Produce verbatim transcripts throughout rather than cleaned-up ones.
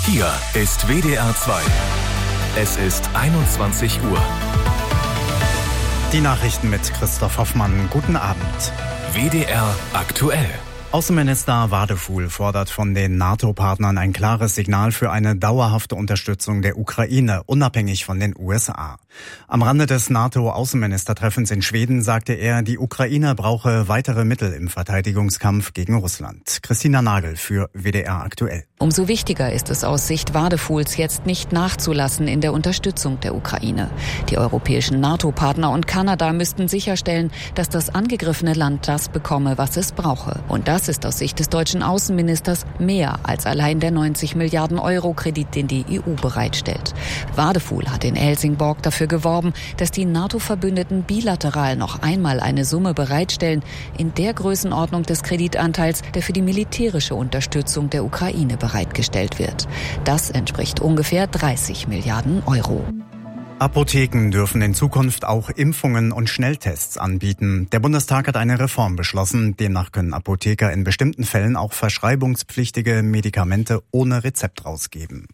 Hier ist W D R zwei. Es ist einundzwanzig Uhr. Die Nachrichten mit Christoph Hoffmann. Guten Abend. W D R aktuell. Außenminister Wadefuhl fordert von den NATO-Partnern ein klares Signal für eine dauerhafte Unterstützung der Ukraine, unabhängig von den U S A. Am Rande des NATO-Außenministertreffens in Schweden sagte er, die Ukraine brauche weitere Mittel im Verteidigungskampf gegen Russland. Christina Nagel für W D R aktuell. Umso wichtiger ist es aus Sicht Wadefuhls jetzt nicht nachzulassen in der Unterstützung der Ukraine. Die europäischen NATO-Partner und Kanada müssten sicherstellen, dass das angegriffene Land das bekomme, was es brauche. Und das ist aus Sicht des deutschen Außenministers mehr als allein der neunzig Milliarden Euro Kredit, den die E U bereitstellt. Wadefuhl hat in Helsingborg dafür geworben, dass die NATO-Verbündeten bilateral noch einmal eine Summe bereitstellen in der Größenordnung des Kreditanteils, der für die militärische Unterstützung der Ukraine bereitgestellt wird. Das entspricht ungefähr dreißig Milliarden Euro. Apotheken dürfen in Zukunft auch Impfungen und Schnelltests anbieten. Der Bundestag hat eine Reform beschlossen. Demnach können Apotheker in bestimmten Fällen auch verschreibungspflichtige Medikamente ohne Rezept rausgeben.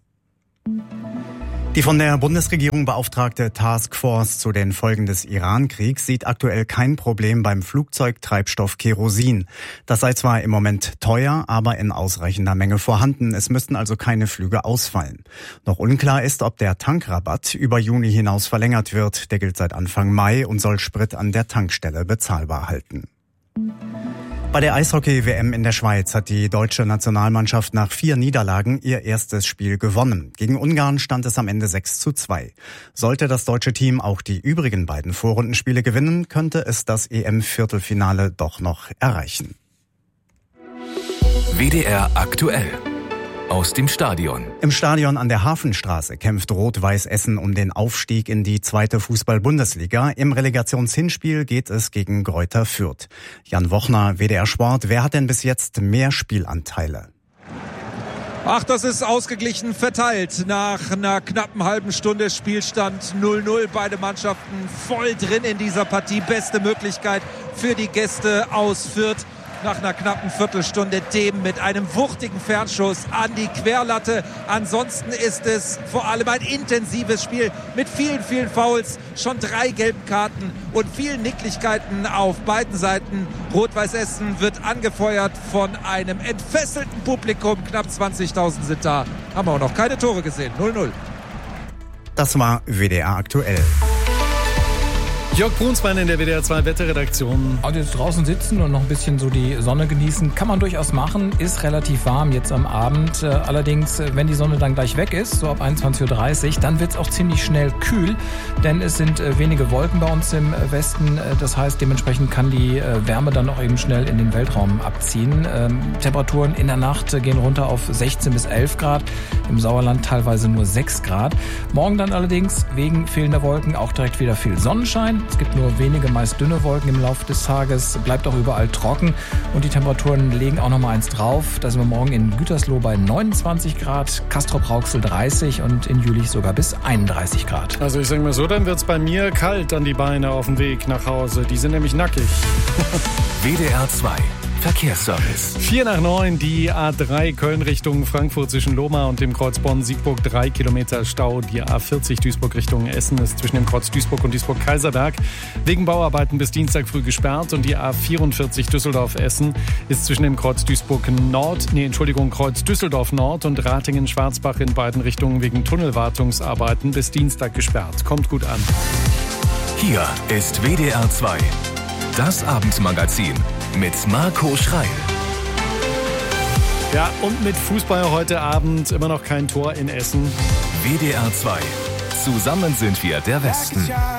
Die von der Bundesregierung beauftragte Taskforce zu den Folgen des Iran-Kriegs sieht aktuell kein Problem beim Flugzeugtreibstoff Kerosin. Das sei zwar im Moment teuer, aber in ausreichender Menge vorhanden. Es müssten also keine Flüge ausfallen. Noch unklar ist, ob der Tankrabatt über Juni hinaus verlängert wird. Der gilt seit Anfang Mai und soll Sprit an der Tankstelle bezahlbar halten. Bei der Eishockey-W M in der Schweiz hat die deutsche Nationalmannschaft nach vier Niederlagen ihr erstes Spiel gewonnen. Gegen Ungarn stand es am Ende sechs zu zwei. Sollte das deutsche Team auch die übrigen beiden Vorrundenspiele gewinnen, könnte es das E M-Viertelfinale doch noch erreichen. W D R aktuell. Aus dem Stadion. Im Stadion an der Hafenstraße kämpft Rot-Weiß Essen um den Aufstieg in die zweite Fußball-Bundesliga. Im Relegationshinspiel geht es gegen Greuther Fürth. Jan Wochner, W D R Sport. Wer hat denn bis jetzt mehr Spielanteile? Ach, das ist ausgeglichen verteilt. Nach einer knappen halben Stunde Spielstand null null. Beide Mannschaften voll drin in dieser Partie. Beste Möglichkeit für die Gäste aus Fürth. Nach einer knappen Viertelstunde dem mit einem wuchtigen Fernschuss an die Querlatte. Ansonsten ist es vor allem ein intensives Spiel mit vielen, vielen Fouls, schon drei gelben Karten und vielen Nicklichkeiten auf beiden Seiten. Rot-Weiß Essen wird angefeuert von einem entfesselten Publikum. Knapp zwanzigtausend sind da. Haben wir auch noch keine Tore gesehen. null null. Das war W D R aktuell. Jörg Brunsmann in der W D R zwei Wetterredaktion. Also jetzt draußen sitzen und noch ein bisschen so die Sonne genießen, kann man durchaus machen. Ist relativ warm jetzt am Abend. Allerdings, wenn die Sonne dann gleich weg ist, so ab einundzwanzig Uhr dreißig, dann wird es auch ziemlich schnell kühl. Denn es sind wenige Wolken bei uns im Westen. Das heißt, dementsprechend kann die Wärme dann auch eben schnell in den Weltraum abziehen. Temperaturen in der Nacht gehen runter auf sechzehn bis elf Grad. Im Sauerland teilweise nur sechs Grad. Morgen dann allerdings wegen fehlender Wolken auch direkt wieder viel Sonnenschein. Es gibt nur wenige, meist dünne Wolken im Laufe des Tages, bleibt auch überall trocken und die Temperaturen legen auch noch mal eins drauf. Da sind wir morgen in Gütersloh bei neunundzwanzig Grad, Castrop-Rauxel dreißig und in Jülich sogar bis einunddreißig Grad. Also ich sage mal so, dann wird es bei mir kalt an die Beine auf dem Weg nach Hause. Die sind nämlich nackig. W D R zwei. Verkehrsservice. Vier nach neun, die A drei Köln Richtung Frankfurt zwischen Lohmar und dem Kreuz Bonn-Siegburg, drei Kilometer Stau. Die A vierzig Duisburg Richtung Essen ist zwischen dem Kreuz Duisburg und Duisburg-Kaiserberg wegen Bauarbeiten bis Dienstag früh gesperrt. Und die A vierundvierzig Düsseldorf-Essen ist zwischen dem Kreuz Duisburg-Nord, nee, Entschuldigung, Kreuz Düsseldorf-Nord und Ratingen-Schwarzbach in beiden Richtungen wegen Tunnelwartungsarbeiten bis Dienstag gesperrt. Kommt gut an. Hier ist W D R zwei. Das Abendmagazin mit Marco Schreil. Ja, und mit Fußball heute Abend immer noch kein Tor in Essen. W D R zwei. Zusammen sind wir der Westen.